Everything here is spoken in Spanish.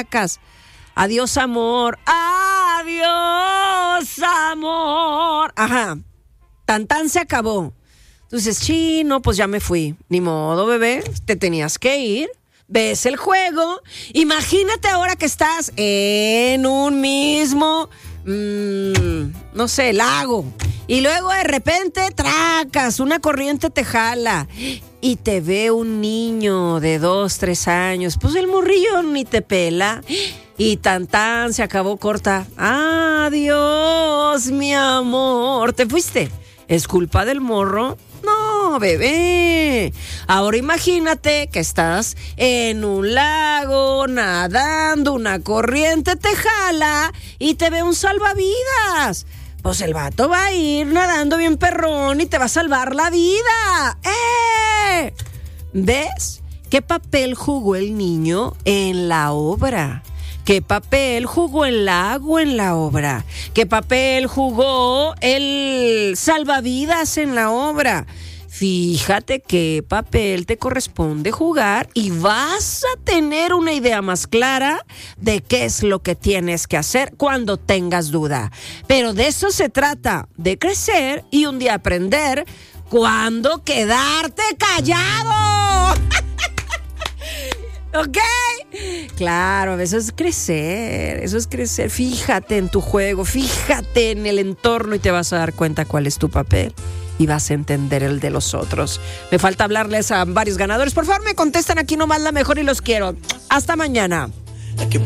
sacas. Adiós, amor. Adiós, amor. Ajá. Tan se acabó. Entonces, chino, pues ya me fui. Ni modo, bebé. Te tenías que ir. Ves el juego. Imagínate ahora que estás en un mismo, no sé, lago. Y luego de repente tracas, una corriente te jala. Y te ve un niño de 2, 3 años. Pues el morrillo ni te pela. Y tan se acabó corta. Adiós, mi amor. ¿Te fuiste? ¿Es culpa del morro? No, bebé. Ahora imagínate que estás en un lago nadando, una corriente te jala y te ve un salvavidas. Pues el vato va a ir nadando bien perrón y te va a salvar la vida. ¡Eh! ¿Ves? ¿Qué papel jugó el niño en la obra? ¿Qué papel jugó el lago en la obra? ¿Qué papel jugó el salvavidas en la obra? Fíjate qué papel te corresponde jugar y vas a tener una idea más clara de qué es lo que tienes que hacer cuando tengas duda. Pero de eso se trata, de crecer y un día aprender cuándo quedarte callado. ¿Ok? Claro, eso es crecer, Fíjate en tu juego, fíjate en el entorno y te vas a dar cuenta cuál es tu papel y vas a entender el de los otros. Me falta hablarles a varios ganadores. Por favor, me contestan aquí nomás la mejor y los quiero. Hasta mañana.